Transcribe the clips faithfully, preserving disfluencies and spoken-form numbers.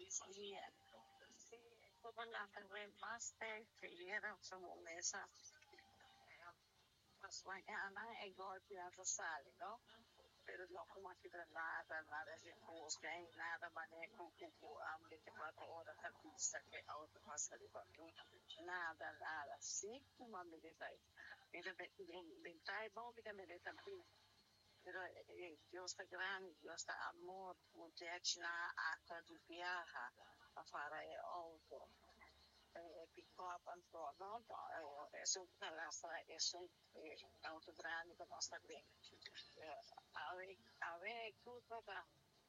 Sí, sí, como la remaster que dieron su mesa, eh, pues mañana el golpe ya sale, ¿no? Pero no como aquí de nada, nada de busca, nada manejo con cucu a veinticuatro horas a pista que auto pasa de aquí, nada, nada, sí, como a meditar. Mira, meditar é bom, mira, meditar bem. Pero eh, Deus está grande, Deus está amor, o jet na ata do viaja, a fara é alto. Pick-up and so no, no, es un raza, es un eh, auto grande que no está bien. Eh, a ver, a ver, tú toca,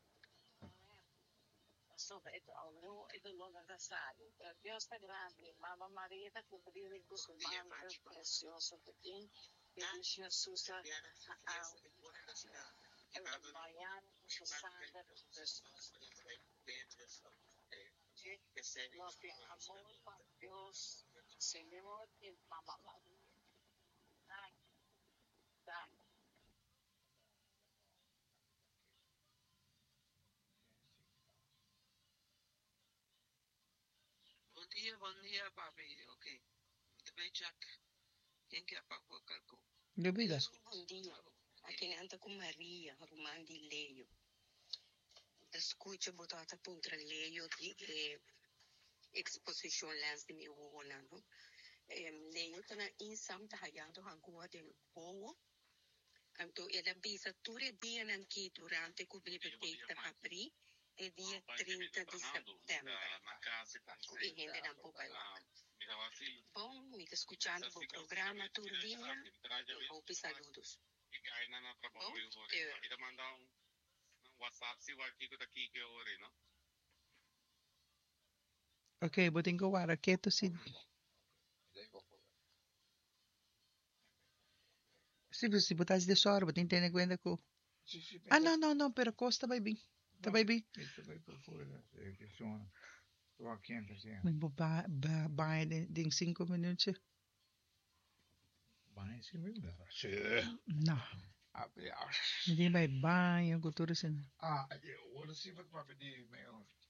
sobre esto, no, esto no es necesario. Dios está grande, Mamá María está cumpliendo con su mano, es precioso, que tiene, que Jesús a mañana, su sangre, precioso. Nos amor para Dios, Señor, y Mamá María. Ay, ay. Bom dia, bom dia, papi. Ok. Também já quem quer para qualquer coisa. Dubida. Bom dia. Aqui anda com Maria, Romandi Leio. Escuta botata contra Leio de eh, exposition lens de meu Holando. Eh, Leio tá na insam tá hallando hangua de povo. Então, ela visa tudo dia aqui durante o biblioteca para abrir é dia trinta de setembro. E ainda não pode lá. Bom, me escutando o programa todo dia. Roupa e saludos. Bom, Ida mandar um WhatsApp se o artigo daqui que eu orei, não? Ok, buting ko wara keto si. Si si botas de sor, buting tene cuenta ko. Ah, no, no, no, pero costa baby. Ta baby. Mình bo ba ba ba ding cinco minutos. No. Hindi ba ba yung kultura sin. Ah, eu vou se vai para pedir meu.